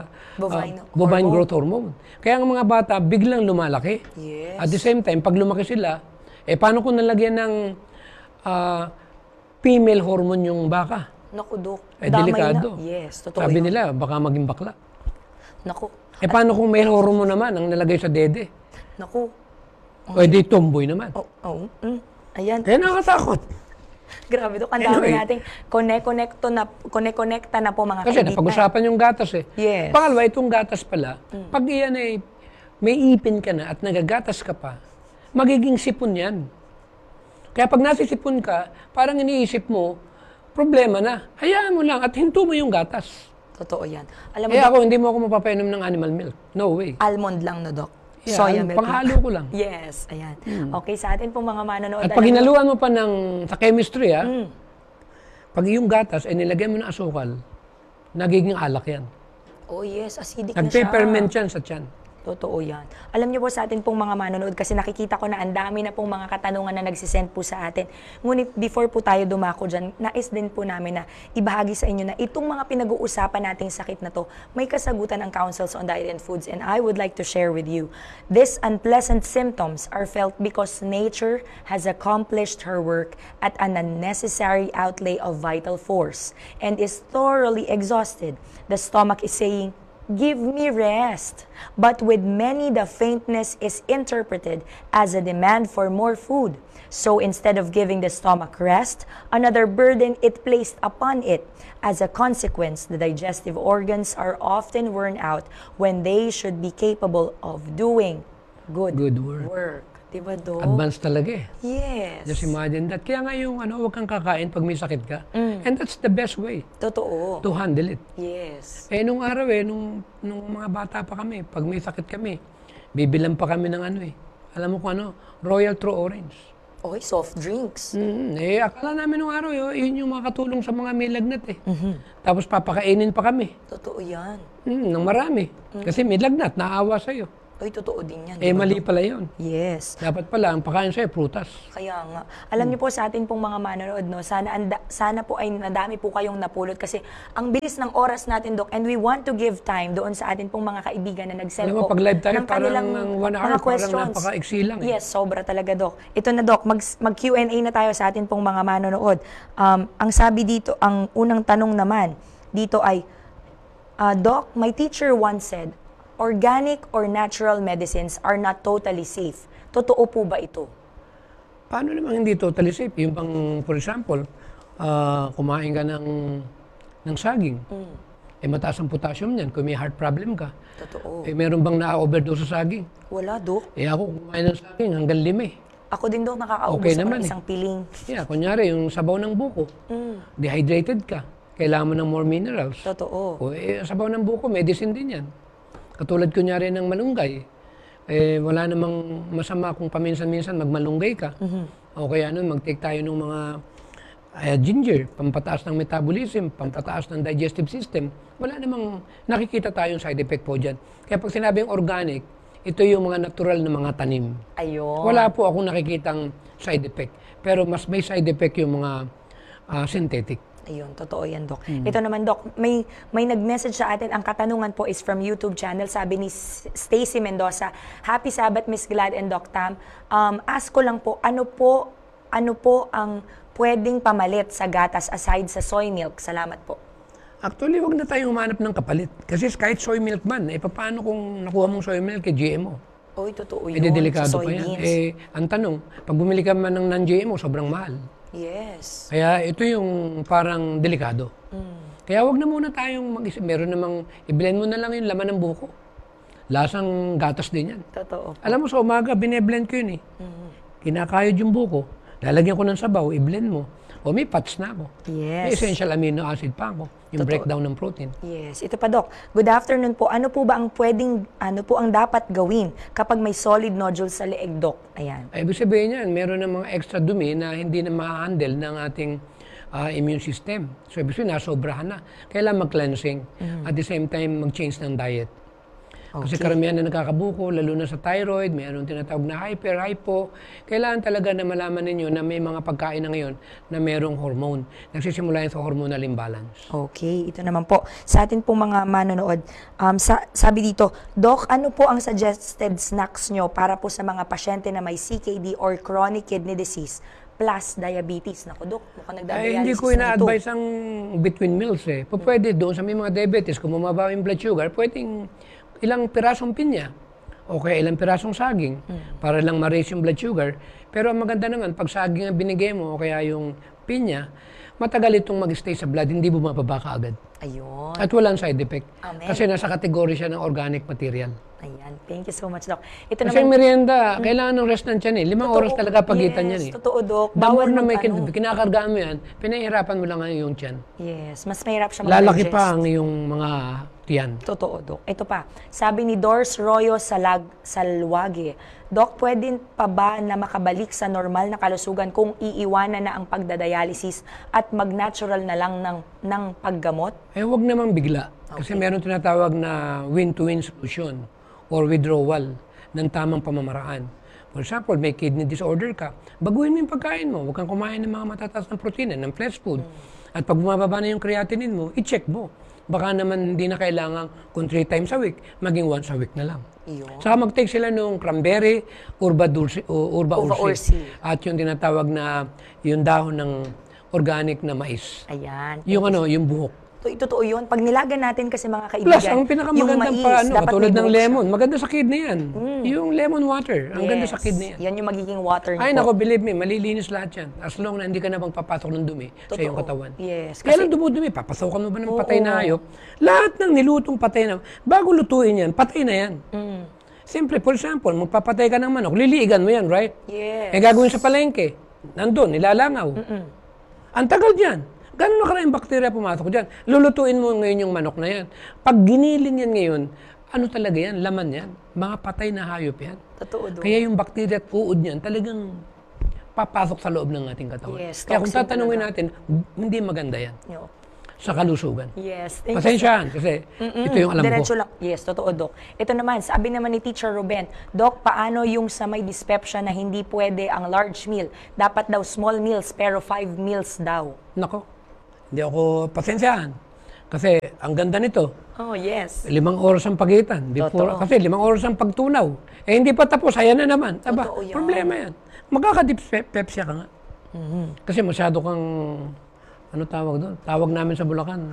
Bovine bovine hormone. growth hormone. Kaya ang mga bata, biglang lumalaki. Yes. At the same time, pag lumaki sila, paano kung nalagyan ng female hormone yung baka? Naku, Dok. Delikado. Na. Yes, totoo Sabi yun. nila, baka maging bakla. Naku. Paano kung male hormone naman ang nalagay sa dede? Naku. O di tomboy naman. Oh. Ayan. Kaya nakakatakot. Grabe, Dok. Ang dami Anyway. nating connect-connecta na po mga Kasi kaibigan. napag-usapan yung gatas eh. Yes. Pangalawa, itong gatas pala, pag iyan ay may ipin ka na at nagagatas ka pa, magiging sipon yan. Kaya pag nasisipon ka, parang iniisip mo, problema na. Hayaan mo lang at hinto mo yung gatas. Totoo yan. Alam mo, Kaya Dok, ako, hindi mo ako mapapainom ng animal milk. No way. almond lang no, Dok. Yeah, Soya milk. panghalo ko lang. Yes, ayan. Okay, sa atin pong mga manonood. At pag alam mo- hinaluan mo pa sa chemistry, pag yung gatas ay nilagyan mo ng asukal, nagiging alak yan. Oh yes, acidic na siya. Nagpe-ferment yan sa tiyan. Totoo yan. Alam niyo po sa atin pong mga manonood, kasi nakikita ko na ang dami na pong mga katanungan na nagsisend po sa atin. Ngunit before po tayo dumako dyan, nais din po namin na ibahagi sa inyo na itong mga pinag-uusapan nating sakit na to, may kasagutan ang Councils on Diet and Foods, and I would like to share with you. These unpleasant symptoms are felt because nature has accomplished her work at an unnecessary outlay of vital force and is thoroughly exhausted. The stomach is saying, "Give me rest." But with many, the faintness is interpreted as a demand for more food. So instead of giving the stomach rest, another burden it placed upon it. As a consequence, the digestive organs are often worn out when they should be capable of doing good work. Diba, Dok? Advanced talaga eh. Yes. Just imagine that. Kaya nga yung huwag kang kakain pag may sakit ka. And that's the best way Totoo. to handle it. Yes. Nung araw nung mga bata pa kami, pag may sakit kami, bibilan pa kami ng Alam mo kung Royal True Orange. Okay, soft drinks. Akala namin nung araw, yun yung makakatulong sa mga may lagnat eh. Tapos papakainin pa kami. Totoo yan. Ng marami. Kasi may lagnat, naawa sa'yo. Ay, totoo din yan. Mali pala yun. Yes. Dapat pala, ang pakain sa'yo, prutas. Kaya nga. Alam niyo po sa atin pong mga manonood, no, sana po ay nadami po kayong napulot kasi ang bilis ng oras natin, Dok, and we want to give time doon sa atin pong mga kaibigan na nag-send Alam mo, po pag live tayo, ng parang kanilang 1 hour, mga parang questions. napaka-iksi lang. Yes, sobra talaga, Dok. Ito na, Dok, mag-Q&A na tayo sa atin pong mga manonood. Ang sabi dito, ang unang tanong naman dito ay, Doc, my teacher once said, organic or natural medicines are not totally safe. Totoo po ba ito? Paano naman hindi totally safe? Yung bang, for example, kumain ka ng saging. Mataas ang potassium niyan kung may heart problem ka. Totoo. Meron bang na-overdose sa saging? Wala, Dok. Ako kumain ng saging hanggang 5. Ako din, Dok, nakakaubos Okay ako naman ng isang piling. Kunyari, yung sabaw ng buko. Dehydrated ka. Kailangan mo ng more minerals. Totoo. Sabaw ng buko, medicine din yan. Katulad kunyari ng malunggay. Wala namang masama kung paminsan-minsan magmalunggay ka. O kaya mag-take tayo ng mga ginger, pampataas ng metabolism, pampataas ng digestive system. Wala namang nakikita tayong side effect po dyan. Kaya pag sinabing organic, ito yung mga natural na mga tanim. Ayun. Wala po akong nakikitang side effect. Pero mas may side effect yung mga synthetic. Ayun, totoo yan, Dok. Ito naman, Dok, may nag-message sa atin. Ang katanungan po is from YouTube channel. Sabi ni Stacy Mendoza, Happy Sabbath, Miss Glad and Doc Tam. Ask ko lang po, ano po ang pwedeng pamalit sa gatas aside sa soy milk? Salamat po. Actually, wag na tayong humanap ng kapalit. Kasi kahit soy milk man, paano kung nakuha mong soy milk GMO? Oy, totoo yun. Delikado sa pa yan. soybeans. Ang tanong, pag bumili ka man ng non-GMO, sobrang mahal. Yes. Kaya ito yung parang delikado. Kaya wag na muna tayong mag-isip. Meron namang, i-blend mo na lang yung laman ng buko. Lasang gatas din yan. Totoo. Alam mo, sa umaga, bine-blend ko yun eh. Kinakayod yung buko. Lalagyan ko ng sabaw, i-blend mo. O may fats na ako. May Yes. essential amino acid pa ako. Yung breakdown ng protein. Yes. Ito pa, Doc. Good afternoon po. Ano po ba ang dapat gawin kapag may solid nodules sa leeg, Doc? Ayan. Ibig sabihin yan, meron ng mga extra dumi na hindi na ma-handle ng ating immune system. So, ibig sabihin, nasobrahan na. Kailangan mag-cleansing. At the same time, mag-change ng diet. Kasi karamihan na nakakabuko, lalo na sa thyroid, mayroon tinatawag na hyper, hypo. Kailangan talaga na malaman ninyo na may mga pagkain na ngayon na mayroong hormone. Nagsisimula yan sa hormonal imbalance. Okay, ito naman po. Sa atin pong mga manonood, sabi dito, Doc, ano po ang suggested snacks nyo para po sa mga pasyente na may CKD or chronic kidney disease plus diabetes? Naku, Doc, mukhang nagda-dialysis Hindi ko ina-advise ang between meals eh. Pwede doon sa may mga diabetes, kung mababa yung blood sugar, pwedeng ilang pirasong pinya o kaya ilang pirasong saging para lang ma-raise yung blood sugar. Pero ang maganda naman, pag saging ang binigay mo o kaya yung pinya, matagal itong mag-stay sa blood, hindi bumababa ka agad. Ayun. At walang side effect. Amen. Kasi nasa kategory siya ng organic material. Ayan. Thank you so much, Doc. Ito Kasi yung naman, merienda, kailangan ng rest ng tiyan eh. 5 oras talaga pagitan yes, yan eh. Totoo, Doc. The more Bawal na may mag-ano. kinakargaan mo yan, pinahihirapan mo lang yung tiyan. Yes, mas mahirap siya Lalaki mag-digest. pa ang iyong mga tiyan. Totoo, Doc. Ito pa. Sabi ni Dors Royo Salwage, Doc, pwede pa ba na makabalik sa normal na kalusugan kung iiwanan na ang pagdadialysis at mag-natural na lang ng paggamot? Wag namang bigla. Kasi meron tinatawag na win-to-win solution or withdrawal ng tamang pamamaraan. For example, may kidney disorder ka, baguhin mo yung pagkain mo. Huwag kang kumain ng mga matataas ng protina, ng fresh food. At pag bumababa na yung creatinine mo, i-check mo. Baka naman hindi na kailangan kung 3 times a week, maging once a week na lang. Iyon. Saka mag-take sila nung cranberry, urba Uva ursi. At yung tinatawag na yung dahon ng organic na mais. Ayan. Yung buhok. Totoo yun. Pag nilagan natin kasi mga kaibigan, Plus, ang pinakamagandang dapat katulad may ng buhok lemon, maganda sa kidney yan. Yung lemon water, ang ganda Yes. sa kidney yan. Yan yung magiging water niyo Ay, po. nako, believe me, malilinis lahat yan. As long na hindi ka na magpapasok ng dumi sa iyong katawan. Yes. Kaya Kasi, lang dumudumi, papasokan mo ba ng patay na hayop? Lahat ng nilutong patay na, bago lutuin yan, patay na yan. Siyempre, for example, magpapatay ka ng manok, liliigan mo yan, right? yes. Gagawin sa palengke, nandun, nilalangaw. Ang tagal dyan. Gano'n na karaming bakterya pumasok dyan. Lulutuin mo ngayon yung manok na yan. Pag giniling yan ngayon, ano talaga yan? Laman yan. Mga patay na hayop yan. Totoo, Doc. Kaya yung bakterya at uod niyan, talagang papasok sa loob ng ating katawan. Yes, Kaya kung toxin tatanungin talaga. natin, hindi maganda yan No. sa kalusugan. Yes. Thank you, Pasensyahan kasi ito yung alam Diretso ko. lang. Yes, totoo, Doc. Ito naman, sabi naman ni Teacher Ruben, Doc, paano yung sa may dyspepsia na hindi pwede ang large meal? Dapat daw small meals, pero 5 meals daw. Nako, hindi ako pasensyahan. Kasi ang ganda nito, Oh, yes. 5 oras ang pagitan. Totoo. Kasi 5 oras ang pagtunaw. Eh hindi pa tapos, ayan na naman. Aba, Totoo yan. problema yan. Magkakadipepsia ka nga. Kasi masyado kang, ano tawag doon? Tawag namin sa Bulacan,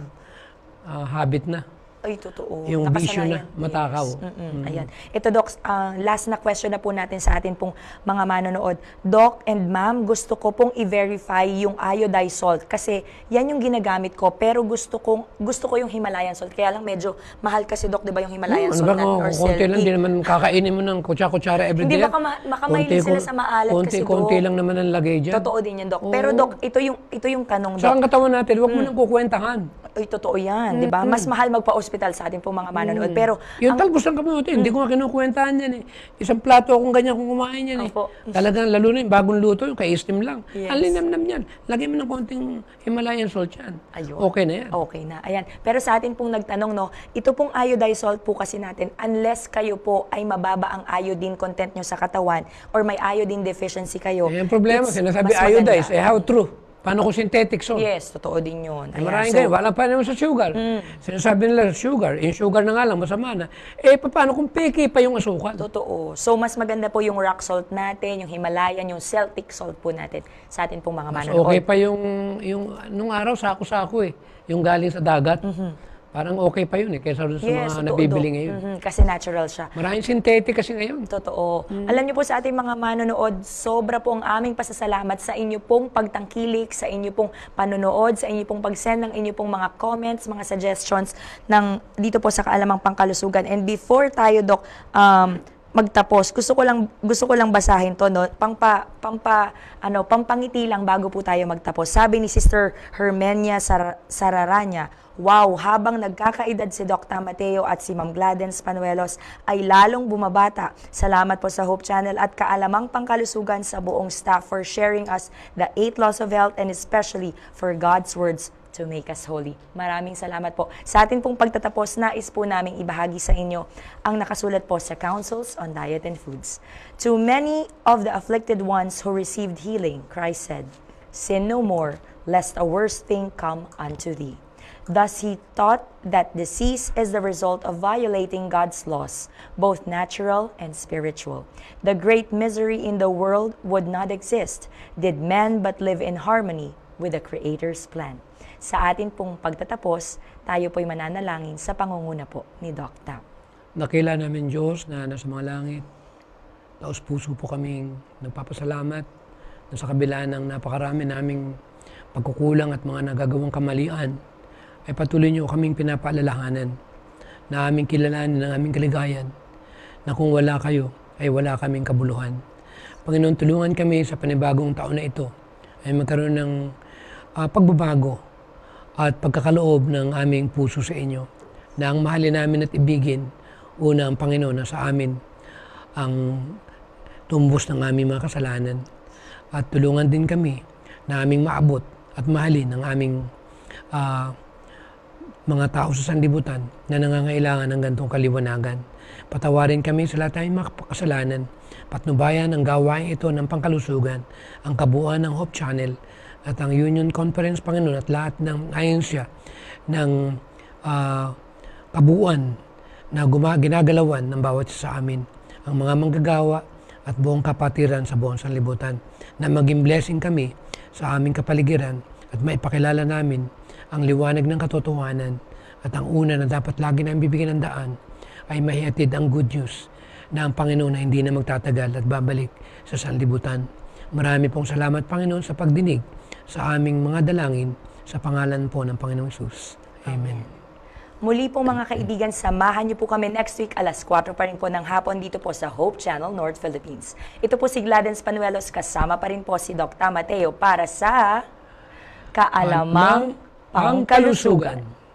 habit na. Ay, totoo. Yung bisyo na, Nakasanayan. matakaw. Yes. Ayan. Ito, Doc, last na question na po natin sa atin pong mga manonood. Doc and Ma'am, gusto ko pong i-verify yung iodized salt kasi yan yung ginagamit ko pero gusto ko yung Himalayan salt. Kaya lang medyo mahal kasi, Doc, di ba yung Himalayan Ano salt ba natin kung or konti lang, Selpik? hindi naman kakainin mo ng kutsara everyday. Hindi, baka mahilig sila sa maalat kasi, Doc. Konti lang naman ang lagay dyan. Totoo din yan, Doc. Oo. Pero, Doc, ito yung tanong, Sa Doc. ang katawan natin, huwag mo nang kukwentahan. Ay, totoo yan, di ba? Mas mahal magpa-hospital sa atin pong mga manonood. Pero, Yung talbos ng kamote, hindi ko nga kinukwentahan yan eh. Isang plato akong ganyan kung kumain yan eh. Opo. Talagang lalo na yung bagong luto, yung kay-steam lang. Yes. Ang linamnam yan. Lagyan mo ng konting Himalayan salt yan. Ayun. Okay na yan. Okay na. Ayan. Pero sa atin pong nagtanong, no, ito pong iodized salt po kasi natin, unless kayo po ay mababa ang iodine content nyo sa katawan or may iodine deficiency kayo. Eh, ang problema, it's sinasabi mas maganda. iodized, eh how true? Paano kung synthetic salt? Yes, totoo din yun. Eh, Ayan. maraming So, ganyan, wala pa naman sa sugar. Sinasabi nila sugar, yung sugar na nga lang, masama na. Eh, paano kung peke pa yung asukal? totoo. So, mas maganda po yung rock salt natin, yung Himalayan, yung Celtic salt po natin sa atin pong mga Mas manonood. okay pa yung nung araw, sako-sako eh. Yung galing sa dagat. Parang okay pa yun eh, kaysa sa Yes, mga totoo, nabibili Doc. ngayon. Kasi natural siya. Maraming synthetic kasi ngayon. Totoo. Alam niyo po sa ating mga manonood, sobra po ang aming pasasalamat sa inyo pong pagtangkilik, sa inyo pong panonood, sa inyo pong pag-send ng inyo pong mga comments, mga suggestions dito po sa Kaalamang Pangkalusugan. And before tayo, Doc, magtapos, gusto ko lang basahin to, no? Pampangiti lang bago po tayo magtapos. Sabi ni Sister Hermenia Sararanya, wow, habang nagkakaedad si Dr. Mateo at si Ma'am Gladens Panuelos ay lalong bumabata. Salamat po sa Hope Channel at Kaalamang Pangkalusugan sa buong staff for sharing us the 8 laws of health and especially for God's words to make us holy. Maraming salamat po. Sa ating pong pagtatapos, nais po namin ibahagi sa inyo ang nakasulat po sa Counsels on Diet and Foods. To many of the afflicted ones who received healing, Christ said, "Sin no more, lest a worse thing come unto thee." Thus he taught that disease is the result of violating God's laws, both natural and spiritual. The great misery in the world would not exist did men but live in harmony with the Creator's plan. Sa atin pong pagtatapos, tayo po'y mananalangin sa pangunguna po ni Doc Tam. Dakila namin Diyos na nasa mga langit. Taos puso po kaming nagpapasalamat na sa kabila ng napakarami naming pagkukulang at mga nagagawang kamalian, ay patuloy niyo kaming pinapaalalahanan na aming kilalanin ng aming kaligayan na kung wala kayo ay wala kaming kabuluhan. Panginoon, tulungan kami sa panibagong taon na ito ay magkaroon ng pagbabago at pagkakaloob ng aming puso sa inyo na ang mahalin namin at ibigin una ang Panginoon na sa amin ang tumbos ng aming mga kasalanan at tulungan din kami na aming maabot at mahalin ang aming mga tao sa sanlibutan na nangangailangan ng gantong kaliwanagan. Patawarin kami sa lahat ng mga kasalanan. Patnubayan ang gawain ito ng pangkalusugan, ang kabuuan ng Hope Channel at ang Union Conference, Panginoon, at lahat ng ahensya ng kabuuan na ginagalawan ng bawat isa sa amin. Ang mga manggagawa at buong kapatiran sa buong sanlibutan na maging blessing kami sa aming kapaligiran at maipakilala namin ang liwanag ng katotohanan at ang una na dapat lagi namin bibigyan ng daan ay mahihatid ang good news na ang Panginoon na hindi na magtatagal at babalik sa sanlibutan. Marami pong salamat, Panginoon, sa pagdinig sa aming mga dalangin sa pangalan po ng Panginoong Hesus. Amen. Muli po mga kaibigan, samahan niyo po kami next week alas 4 pa rin po ng hapon dito po sa Hope Channel, North Philippines. Ito po si Gladens Panuelos, kasama pa rin po si Dr. Mateo para sa Kaalamang Pangkalusugan.